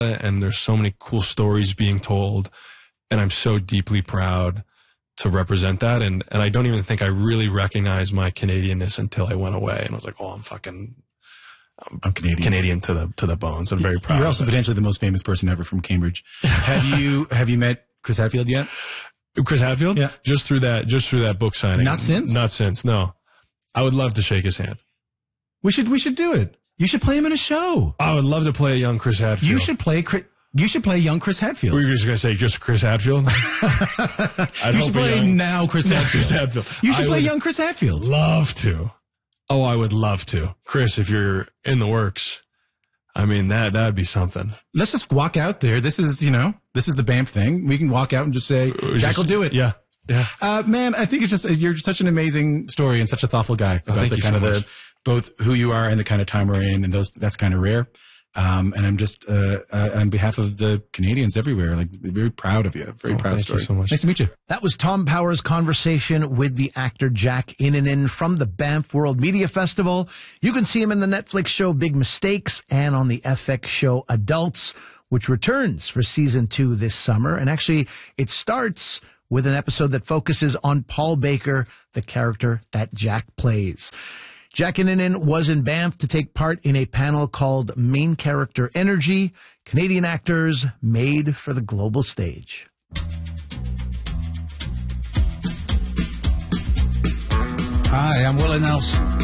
and there's so many cool stories being told, and I'm so deeply proud to represent that. And I don't even think I really recognized my Canadianness until I went away, and I was like, oh, I'm Canadian to the bones. I'm very proud. You're also potentially the most famous person ever from Cambridge. Have you met Chris Hadfield yet? Chris Hadfield? Yeah. Just through that book signing. Not since? No. I would love to shake his hand. We should do it. You should play him in a show. I would love to play a young Chris Hadfield. You should play young Chris Hadfield. Were you just going to say just Chris Hadfield? You should play now Chris Hadfield. You should play young Chris Hadfield. Love to. Oh, I would love to. Chris, if you're in the works, I mean, that'd be something. Let's just walk out there. This is the BAMF thing. We can walk out and just say, Jack will do it. Yeah. Yeah. Man, I think you're such an amazing story and such a thoughtful guy about the kind of both who you are and the kind of time we're in, and that's kind of rare. And I'm just, on behalf of the Canadians everywhere, like, very proud of you. Very proud story. Thank you so much. Nice to meet you. That was Tom Power's conversation with the actor Jack Innanen from the Banff World Media Festival. You can see him in the Netflix show Big Mistakes and on the FX show Adults, which returns for season 2 this summer. And actually, it starts with an episode that focuses on Paul Baker, the character that Jack plays. Jack Innanen was in Banff to take part in a panel called Main Character Energy, Canadian Actors Made for the Global Stage. Hi, I'm Willie Nelson.